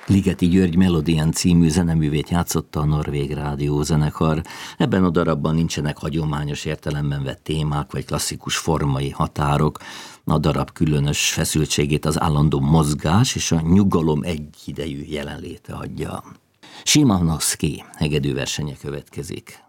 Ligeti György Melodian című zeneművét játszotta a Norvég Rádiózenekar. Ebben a darabban nincsenek hagyományos értelemben vett témák vagy klasszikus formai határok. A darab különös feszültségét az állandó mozgás és a nyugalom egyidejű jelenléte adja. Szymanowski hegedűversenye következik.